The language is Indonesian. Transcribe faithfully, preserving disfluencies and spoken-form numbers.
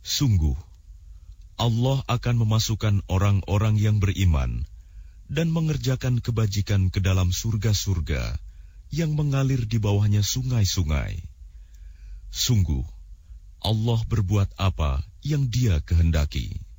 Sungguh, Allah akan memasukkan orang-orang yang beriman dan mengerjakan kebajikan ke dalam surga-surga yang mengalir di bawahnya sungai-sungai. Sungguh, Allah berbuat apa yang Dia kehendaki.